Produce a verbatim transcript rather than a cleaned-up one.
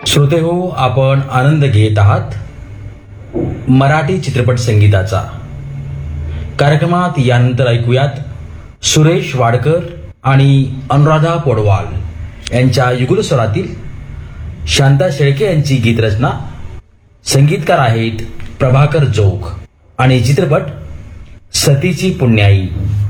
श्रोते हो, आपण आनंद घेत आहात मराठी चित्रपट संगीताचा. कार्यक्रमात यानंतर ऐकूयात सुरेश वाडकर आणि अनुराधा पौडवाल यांच्या युगलस्वरातील शांता शेळके यांची गीतरचना. संगीतकार आहेत प्रभाकर जोग आणि चित्रपट सतीची पुण्याई.